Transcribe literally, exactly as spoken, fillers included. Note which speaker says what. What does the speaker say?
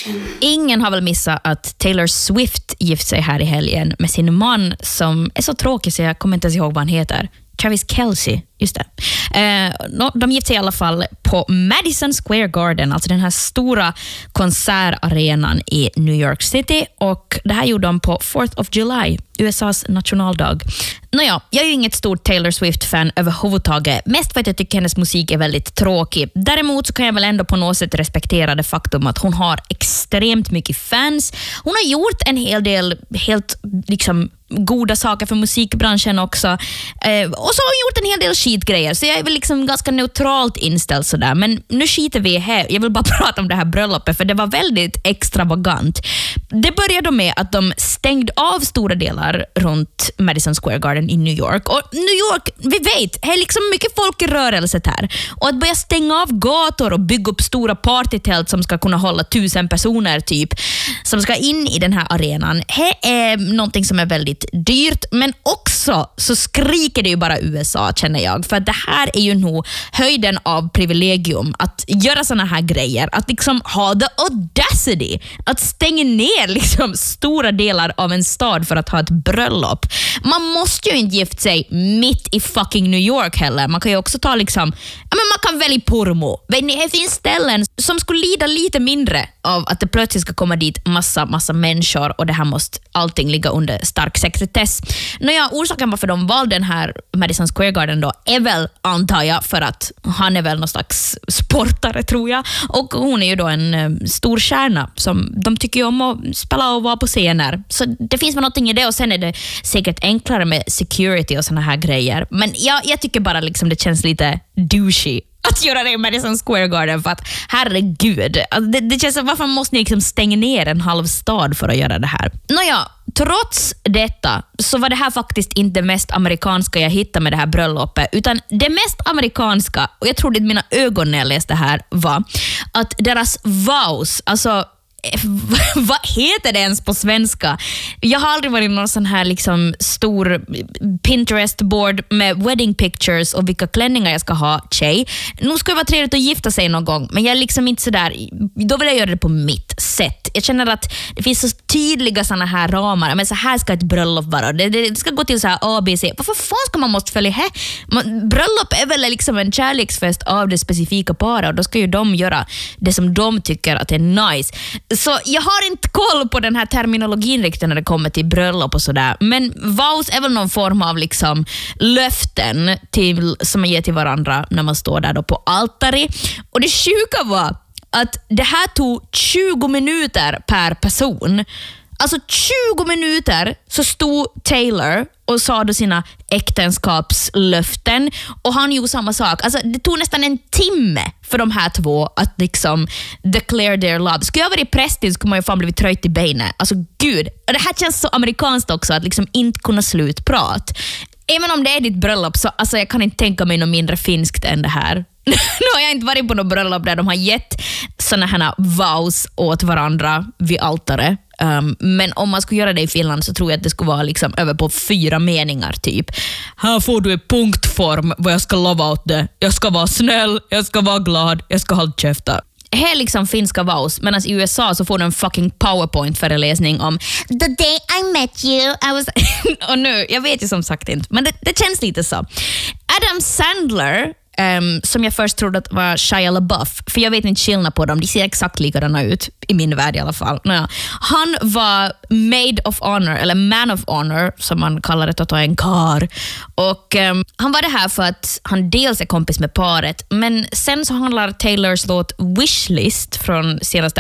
Speaker 1: Ingen har väl missat att Taylor Swift gift sig här i helgen med sin man som är så tråkig så jag kommer inte ens ihåg vad han heter. Travis Kelce, just det. Eh, de gift sig i alla fall på Madison Square Garden, alltså den här stora konsertarenan i New York City, och det här gjorde de på fourth of July, U S A:s nationaldag. Nåja, jag är ju inget stort Taylor Swift-fan överhuvudtaget, mest för att jag tycker hennes musik är väldigt tråkig. Däremot så kan jag väl ändå på något sätt respektera det faktum att hon har extremt mycket fans. Hon har gjort en hel del helt liksom goda saker för musikbranschen också. Eh, och så har hon gjort en hel del skitgrejer, så jag är väl liksom ganska neutralt inställd sådär. Men nu skiter vi här. Jag vill bara prata om det här bröllopet, för det var väldigt extravagant. Det började med att de stängde av stora delar runt Madison Square Garden i New York. Och New York, vi vet, det är liksom mycket folk i rörelse här. Och att börja stänga av gator och bygga upp stora partytält som ska kunna hålla tusen personer typ, som ska in i den här arenan. Det är någonting som är väldigt dyrt, men också så skriker det ju bara U S A, känner jag. För det här är ju nog höjden av privilegium, att göra såna här grejer, att liksom ha the audacity att stänga ner liksom stora delar av en stad för att ha ett bröllop. Man måste ju inte gifta sig mitt i fucking New York heller. Man kan ju också ta liksom, ja, men man kan välja Pormo. Det finns ställen som skulle lida lite mindre av att det plötsligt ska komma dit massa, massa människor, och det här måste allting ligga under stark sekretess. Nåja, orsaken varför de valde den här Madison Square Garden då är väl, antar jag, för att han är väl någon slags sportare, tror jag, och hon är ju då en um, stor stjärna som de tycker ju om att spela och vara på scener. Så det finns väl någonting i det, och sen är det säkert enklare med security och såna här grejer. Men jag, jag tycker bara liksom det känns lite douchey att göra det i Madison Square Garden, för att herregud, det, det känns som varför måste ni liksom stänga ner en halv stad för att göra det här. Nåja, trots detta så var det här faktiskt inte det mest amerikanska jag hittade med det här bröllopet, utan det mest amerikanska, och jag trodde inte mina ögon när jag läste det här, var att deras vows, alltså vad heter det ens på svenska? Jag har aldrig varit i någon sån här liksom stor Pinterest-board med wedding pictures och vilka klänningar jag ska ha, tjej. Nu ska det vara trevligt att gifta sig någon gång, men jag är liksom inte sådär, då vill jag göra det på mitt sätt. Jag känner att det finns så tydliga såna här ramar, men så här ska ett bröllop vara. Det, det ska gå till så här A, B, C. Varför fan ska man måste följa här? Man, bröllop är väl liksom en kärleksfest av det specifika paret, och då ska ju de göra det som de tycker att är nice. Så jag har inte koll på den här terminologin riktigt när det kommer till bröllop och sådär. Men vows är väl någon form av liksom löften till, som man ger till varandra när man står där då på altari. Och det sjuka var att det här tog tjugo minuter per person. Alltså tjugo minuter så stod Taylor och sa då sina äktenskapslöften, och han gjorde samma sak. Alltså det tog nästan en timme för de här två att liksom declare their love. Skulle jag vara i prästtid skulle man ju fan blivit tröjt i benen. Alltså gud, det här känns så amerikanskt också, att liksom inte kunna slutprat. Även om det är ditt bröllop så alltså, jag kan inte tänka mig något mindre finskt än det här. Nu har jag inte varit på något bröllop där de har gett såna här vows åt varandra vid altaret. Um, men om man skulle göra det i Finland så tror jag att det skulle vara liksom över på fyra meningar typ. Här får du i punktform vad jag ska lova åt det. Jag ska vara snäll, jag ska vara glad, jag ska hålla käfta. Här liksom finska vows, medan i U S A så får du en fucking PowerPoint-föreläsning om the day I met you, I was... och nu, jag vet ju som sagt inte, men det, det känns lite så. Adam Sandler, Um, som jag först trodde att var Shia LaBeouf, för jag vet inte skillnad på dem, de ser exakt likadana ut i min värld i alla fall. Naja. Han var maid of honor, eller man of honor som man kallar det, att ta en kar. Och um, han var det här för att han dels är kompis med paret, men sen så handlar Taylors låt Wishlist från senaste